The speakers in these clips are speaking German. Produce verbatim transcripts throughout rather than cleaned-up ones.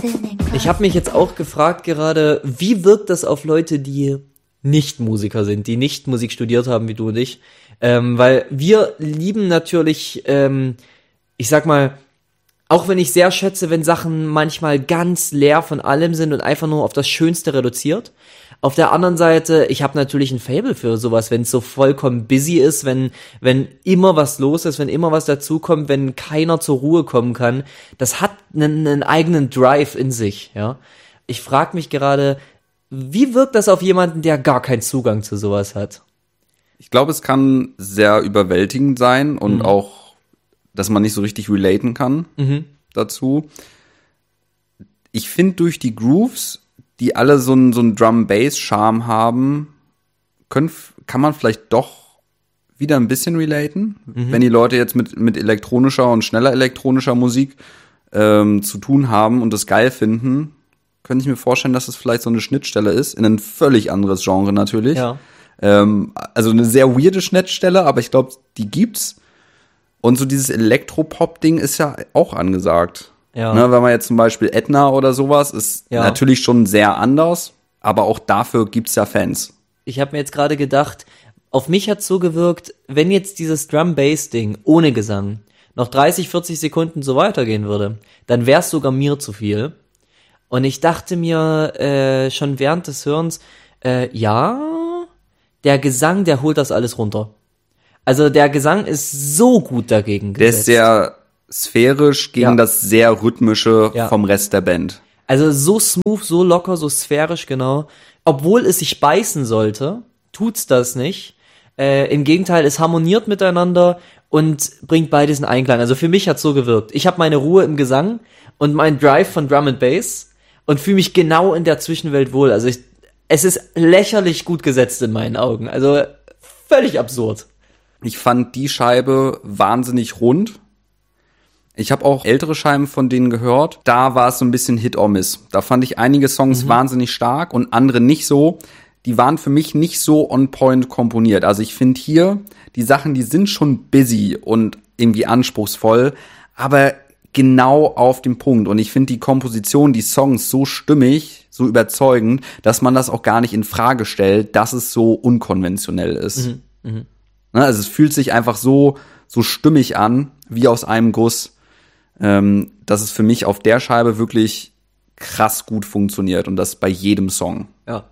Ich habe mich jetzt auch gefragt gerade, wie wirkt das auf Leute, die nicht Musiker sind, die nicht Musik studiert haben wie du und ich, ähm, weil wir lieben natürlich, ähm, ich sag mal, auch wenn ich sehr schätze, wenn Sachen manchmal ganz leer von allem sind und einfach nur auf das Schönste reduziert. Auf der anderen Seite, ich habe natürlich ein Faible für sowas, wenn es so vollkommen busy ist, wenn wenn immer was los ist, wenn immer was dazukommt, wenn keiner zur Ruhe kommen kann. Das hat einen, einen eigenen Drive in sich, ja. Ich frage mich gerade, wie wirkt das auf jemanden, der gar keinen Zugang zu sowas hat? Ich glaube, es kann sehr überwältigend sein und Mhm. auch, dass man nicht so richtig relaten kann Mhm. dazu. Ich finde, durch die Grooves, die alle so einen so einen Drum-Bass-Charme haben, können, kann man vielleicht doch wieder ein bisschen relaten. Mhm. Wenn die Leute jetzt mit, mit elektronischer und schneller elektronischer Musik ähm, zu tun haben und das geil finden, könnte ich mir vorstellen, dass es vielleicht so eine Schnittstelle ist, in ein völlig anderes Genre natürlich. Ja. Ähm, also eine sehr weirde Schnittstelle, aber ich glaube, die gibt's. Und so dieses Elektropop-Ding ist ja auch angesagt. Ja. Ne, wenn man jetzt zum Beispiel Edna oder sowas, ist Ja. natürlich schon sehr anders, aber auch dafür gibt's ja Fans. Ich habe mir jetzt gerade gedacht, auf mich hat's so gewirkt, wenn jetzt dieses Drum-Bass-Ding ohne Gesang noch dreißig, vierzig Sekunden so weitergehen würde, dann wär's sogar mir zu viel. Und ich dachte mir äh, schon während des Hörens, äh, ja, der Gesang, der holt das alles runter. Also der Gesang ist so gut dagegen Der gesetzt. ist sehr sphärisch gegen Ja. das sehr rhythmische Ja. vom Rest der Band. Also so smooth, so locker, so sphärisch, genau. Obwohl es sich beißen sollte, tut's das nicht. Äh, im Gegenteil, es harmoniert miteinander und bringt beides in Einklang. Also für mich hat's so gewirkt. Ich habe meine Ruhe im Gesang und meinen Drive von Drum and Bass und fühle mich genau in der Zwischenwelt wohl. Also ich, es ist lächerlich gut gesetzt in meinen Augen. Also völlig absurd. Ich fand die Scheibe wahnsinnig rund. Ich habe auch ältere Scheiben von denen gehört. Da war es so ein bisschen Hit or Miss. Da fand ich einige Songs mhm. wahnsinnig stark und andere nicht so. Die waren für mich nicht so on point komponiert. Also ich finde hier, die Sachen, die sind schon busy und irgendwie anspruchsvoll, aber genau auf den Punkt. Und ich finde die Komposition, die Songs so stimmig, so überzeugend, dass man das auch gar nicht in Frage stellt, dass es so unkonventionell ist. Mhm. Mhm. Also es fühlt sich einfach so, so stimmig an, wie aus einem Guss, ähm, dass es für mich auf der Scheibe wirklich krass gut funktioniert und das bei jedem Song. Ja.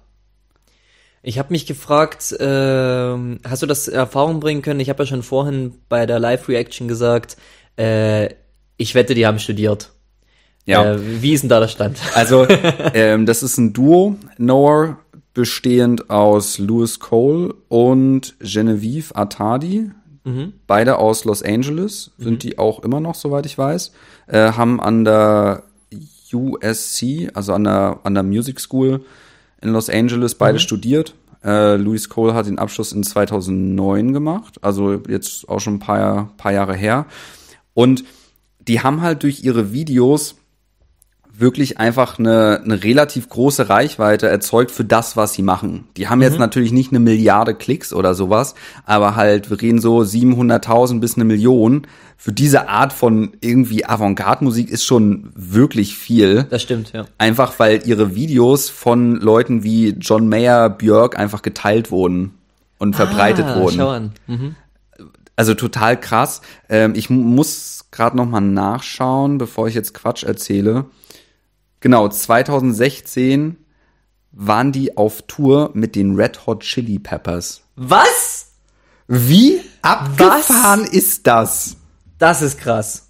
Ich habe mich gefragt, ähm, hast du das in Erfahrung bringen können? Ich habe ja schon vorhin bei der Live-Reaction gesagt, äh, ich wette, die haben studiert. Ja. Äh, wie ist denn da der Stand? Also, ähm, das ist ein Duo, Noah, bestehend aus Louis Cole und Genevieve Attadi. Mhm. Beide aus Los Angeles, sind Mhm. die auch immer noch, soweit ich weiß. Äh, haben an der U S C, also an der, an der Music School in Los Angeles, beide Mhm. studiert. Äh, Louis Cole hat den Abschluss in zweitausendneun gemacht, also jetzt auch schon ein paar, paar Jahre her. Und die haben halt durch ihre Videos wirklich einfach eine, eine relativ große Reichweite erzeugt für das, was sie machen. Die haben Mhm. jetzt natürlich nicht eine Milliarde Klicks oder sowas, aber halt, wir reden so siebenhunderttausend bis eine Million. Für diese Art von irgendwie Avantgarde-Musik ist schon wirklich viel. Das stimmt, ja. Einfach, weil ihre Videos von Leuten wie John Mayer, Björk einfach geteilt wurden und verbreitet ah, wurden. Schau an. Mhm. Also total krass. Ähm, ich mu- muss gerade noch mal nachschauen, bevor ich jetzt Quatsch erzähle. Genau, zweitausendsechzehn waren die auf Tour mit den Red Hot Chili Peppers. Was? Wie abgefahren ist das? Das ist krass.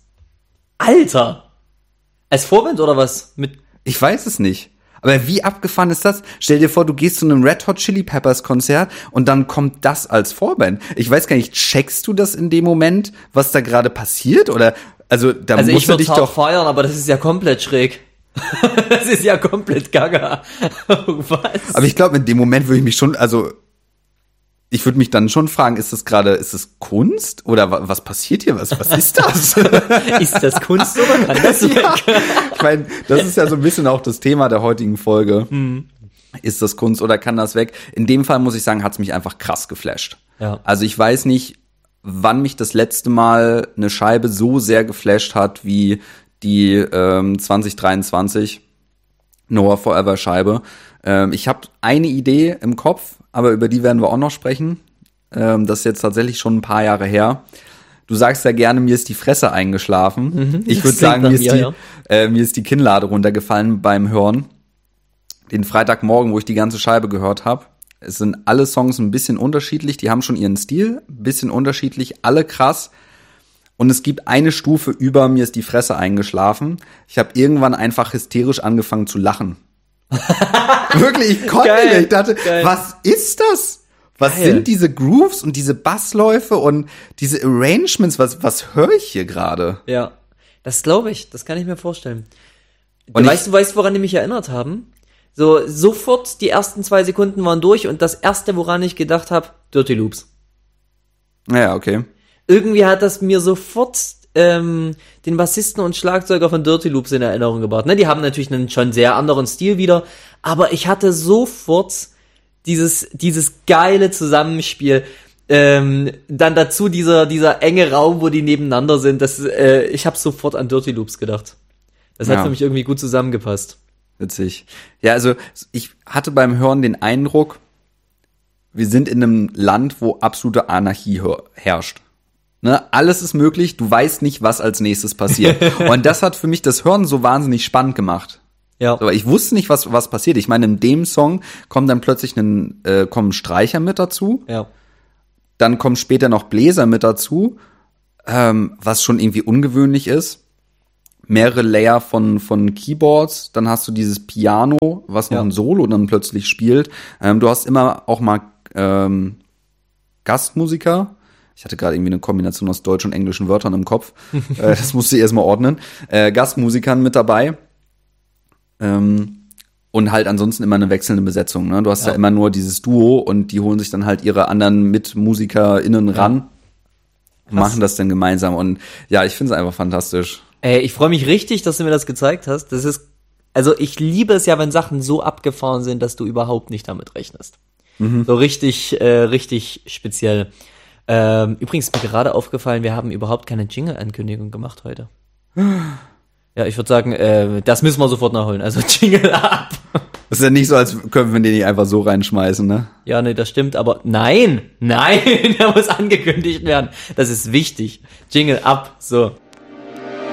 Alter. Als Vorband oder was? Mit Ich weiß es nicht. Aber wie abgefahren ist das? Stell dir vor, du gehst zu einem Red Hot Chili Peppers Konzert und dann kommt das als Vorband. Ich weiß gar nicht, checkst du das in dem Moment, was da gerade passiert? Oder, also, da Also musst ich du würde dich es doch feiern, aber das ist ja komplett schräg. Das ist ja komplett gaga. Was? Aber ich glaube, in dem Moment würde ich mich schon, also ich würde mich dann schon fragen, ist das gerade, ist das Kunst? Oder wa- was passiert hier? Was, was ist das? Ist das Kunst oder kann das Ja. weg? Ich meine, das ist ja so ein bisschen auch das Thema der heutigen Folge. Mhm. Ist das Kunst oder kann das weg? In dem Fall muss ich sagen, hat es mich einfach krass geflasht. Ja. Also ich weiß nicht, wann mich das letzte Mal eine Scheibe so sehr geflasht hat wie die ähm, zwanzig dreiundzwanzig. Noah Forever Scheibe. Ähm, ich habe eine Idee im Kopf, aber über die werden wir auch noch sprechen. Ähm, das ist jetzt tatsächlich schon ein paar Jahre her. Du sagst ja gerne, mir ist die Fresse eingeschlafen. Mhm, ich würde sagen, mir ist, mir, die, ja. äh, mir ist die Kinnlade runtergefallen beim Hören. Den Freitagmorgen, wo ich die ganze Scheibe gehört habe. Es sind alle Songs ein bisschen unterschiedlich. Die haben schon ihren Stil, ein bisschen unterschiedlich, alle krass. Und es gibt eine Stufe über, mir ist die Fresse eingeschlafen. Ich habe irgendwann einfach hysterisch angefangen zu lachen. Wirklich, ich konnte nicht. Ich dachte, geil. Was ist das? Was geil. Sind diese Grooves und diese Bassläufe und diese Arrangements? Was, was höre ich hier gerade? Ja, das glaube ich. Das kann ich mir vorstellen. Und weißt du, weißt, woran die mich erinnert haben? So, sofort die ersten zwei Sekunden waren durch und das erste, woran ich gedacht habe, Dirty Loops. Ja, okay. Irgendwie hat das mir sofort ähm, den Bassisten und Schlagzeuger von Dirty Loops in Erinnerung gebracht. Ne, die haben natürlich einen schon sehr anderen Stil wieder, aber ich hatte sofort dieses dieses geile Zusammenspiel. Ähm, dann dazu dieser dieser enge Raum, wo die nebeneinander sind. Das, äh, ich habe sofort an Dirty Loops gedacht. Das hat ja für mich irgendwie gut zusammengepasst. Witzig. Ja, also ich hatte beim Hören den Eindruck, wir sind in einem Land, wo absolute Anarchie herrscht. Ne, alles ist möglich, du weißt nicht, was als nächstes passiert. Und das hat für mich das Hören so wahnsinnig spannend gemacht. Ja. Aber ich wusste nicht, was was passiert. Ich meine, in dem Song kommt dann plötzlich ein, äh, kommen Streicher mit dazu. Ja. Dann kommen später noch Bläser mit dazu, ähm, was schon irgendwie ungewöhnlich ist. Mehrere Layer von von Keyboards. Dann hast du dieses Piano, was noch ja. ein Solo dann plötzlich spielt. Ähm, du hast immer auch mal ähm, Gastmusiker. Ich hatte gerade irgendwie eine Kombination aus deutsch und englischen Wörtern im Kopf. äh, das musste ich erstmal ordnen. Äh, Gastmusikern mit dabei. Ähm, und halt ansonsten immer eine wechselnde Besetzung. Ne? Du hast ja. ja immer nur dieses Duo und die holen sich dann halt ihre anderen MitmusikerInnen ran. Ja. Machen das dann gemeinsam. Und ja, ich finde es einfach fantastisch. Ey, ich freue mich richtig, dass du mir das gezeigt hast. Das ist, also ich liebe es ja, wenn Sachen so abgefahren sind, dass du überhaupt nicht damit rechnest. Mhm. So richtig, äh, richtig speziell. Ähm, übrigens ist mir gerade aufgefallen, wir haben überhaupt keine Jingle-Ankündigung gemacht heute. Ja, ich würde sagen, äh, das müssen wir sofort nachholen. Also Jingle ab. Das ist ja nicht so, als können wir den nicht einfach so reinschmeißen, ne? Ja, nee, das stimmt, aber nein, nein, der muss angekündigt werden. Das ist wichtig. Jingle ab, so.